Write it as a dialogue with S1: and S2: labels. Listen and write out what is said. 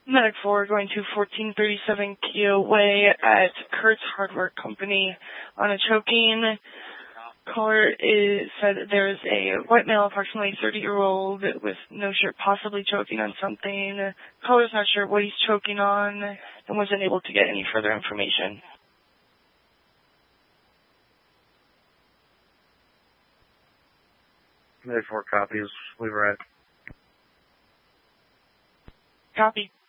S1: Medic 4 going to 1437 Keogh Way at Kurt's Hardware Company on a choking. Caller said there is a white male, approximately 30-year-old, with no shirt, possibly choking on something. Caller's not sure what he's choking on and wasn't able to get any further information.
S2: Medic 4 copies. We were at.
S1: Copy.